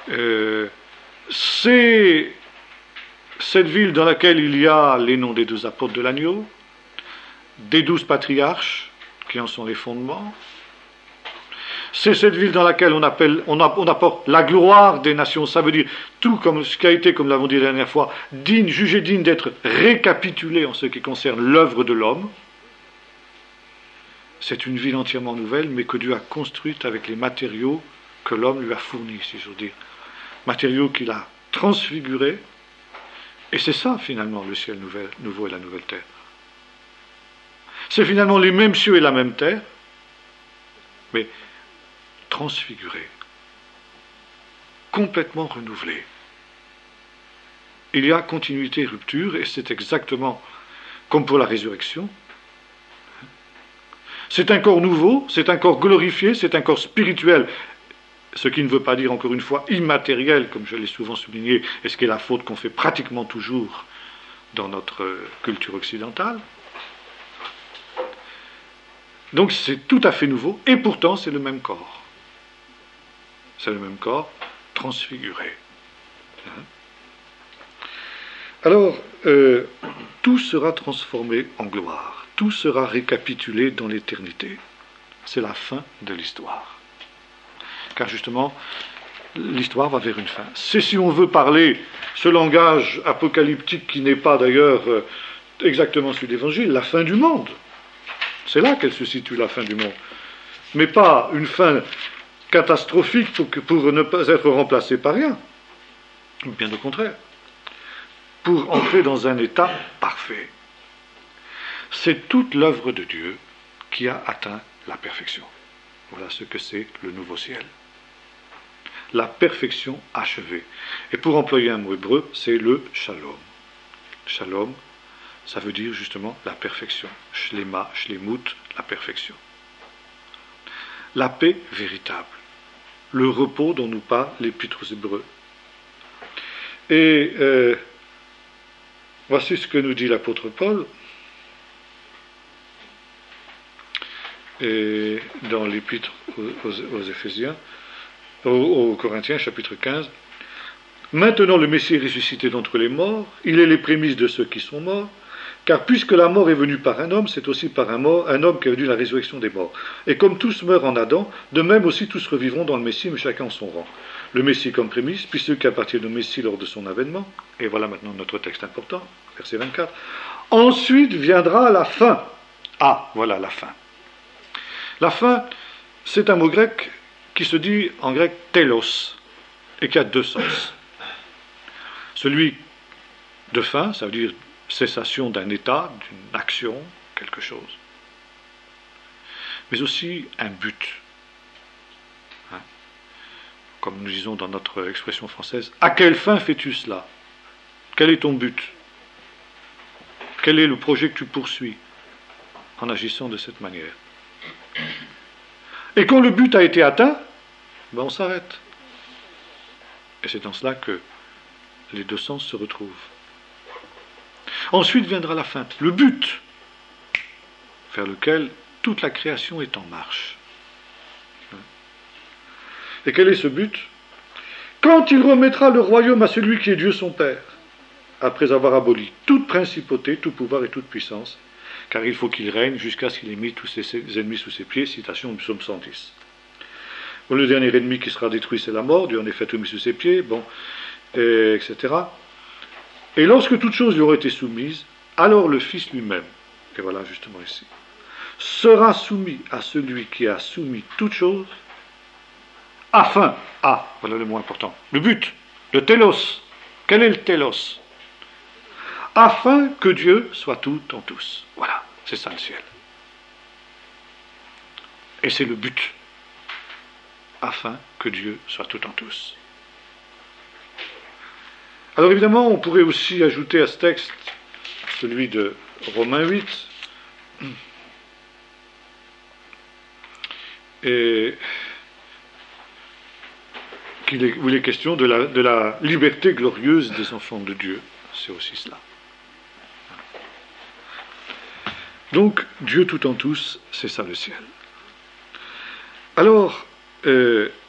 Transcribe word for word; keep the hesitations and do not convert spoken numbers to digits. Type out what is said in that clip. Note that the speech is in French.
Euh, c'est cette ville dans laquelle il y a les noms des douze apôtres de l'agneau, des douze patriarches qui en sont les fondements. C'est cette ville dans laquelle on, appelle, on, a, on apporte la gloire des nations. Ça veut dire tout comme ce qui a été, comme nous l'avons dit la dernière fois, digne, jugé digne d'être récapitulé en ce qui concerne l'œuvre de l'homme. C'est une ville entièrement nouvelle, mais que Dieu a construite avec les matériaux que l'homme lui a fournis, si j'ose dire. Matériaux qu'il a transfigurés. Et c'est ça, finalement, le ciel nouvel, nouveau et la nouvelle terre. C'est finalement les mêmes cieux et la même terre, mais transfigurés, complètement renouvelés. Il y a continuité et rupture, et c'est exactement comme pour la résurrection. C'est un corps nouveau, c'est un corps glorifié, c'est un corps spirituel, ce qui ne veut pas dire, encore une fois, immatériel, comme je l'ai souvent souligné, et ce qui est la faute qu'on fait pratiquement toujours dans notre culture occidentale. Donc c'est tout à fait nouveau, et pourtant c'est le même corps. C'est le même corps transfiguré. Alors, euh, tout sera transformé en gloire. Tout sera récapitulé dans l'éternité. C'est la fin de l'histoire. Car justement, l'histoire va vers une fin. C'est, si on veut parler ce langage apocalyptique qui n'est pas d'ailleurs euh, exactement celui de l'Évangile, la fin du monde. C'est là qu'elle se situe, la fin du monde. Mais pas une fin catastrophique pour, que, pour ne pas être remplacé par rien. Bien au contraire. Pour entrer dans un état parfait. C'est toute l'œuvre de Dieu qui a atteint la perfection. Voilà ce que c'est le nouveau ciel. La perfection achevée. Et pour employer un mot hébreu, c'est le shalom. Shalom, ça veut dire justement la perfection. Shlema, shlemut, la perfection. La paix véritable. Le repos dont nous parlent l'Épître aux Hébreux. Et euh, voici ce que nous dit l'apôtre Paul et dans l'Épître aux, aux, aux Éphésiens, aux, aux Corinthiens, chapitre quinze. Maintenant le Messie est ressuscité d'entre les morts, il est les prémices de ceux qui sont morts, car puisque la mort est venue par un homme, c'est aussi par un, mort, un homme qu'est venue la résurrection des morts. Et comme tous meurent en Adam, de même aussi tous revivront dans le Messie, mais chacun en son rang. Le Messie comme prémisse, puis ceux qui appartiennent au Messie lors de son avènement. Et voilà maintenant notre texte important, verset vingt-quatre. Ensuite viendra la fin. Ah, voilà la fin. La fin, c'est un mot grec qui se dit en grec telos, et qui a deux sens. Celui de fin, ça veut dire cessation d'un état, d'une action, quelque chose. Mais aussi un but. Hein? Comme nous disons dans notre expression française, à quelle fin fais-tu cela? Quel est ton but? Quel est le projet que tu poursuis en agissant de cette manière? Et quand le but a été atteint, ben on s'arrête. Et c'est dans cela que les deux sens se retrouvent. Ensuite viendra la fin, le but, vers lequel toute la création est en marche. Et quel est ce but? Quand il remettra le royaume à celui qui est Dieu son Père, après avoir aboli toute principauté, tout pouvoir et toute puissance, car il faut qu'il règne jusqu'à ce qu'il ait mis tous ses ennemis sous ses pieds, citation du psaume cent dix. Bon, le dernier ennemi qui sera détruit, c'est la mort, Dieu en effet tout mis sous ses pieds, bon, et, et cetera. Et lorsque toutes choses lui auront été soumises, alors le Fils lui-même, et voilà justement ici, sera soumis à celui qui a soumis toutes choses, afin, ah, voilà le mot important, le but, le télos. Quel est le télos? Afin que Dieu soit tout en tous. Voilà, c'est ça le ciel. Et c'est le but. Afin que Dieu soit tout en tous. Alors évidemment, on pourrait aussi ajouter à ce texte celui de Romains huit, et qu'il est, où il est question de la, de la liberté glorieuse des enfants de Dieu. C'est aussi cela. Donc, Dieu tout en tous, c'est ça le ciel. Alors, euh,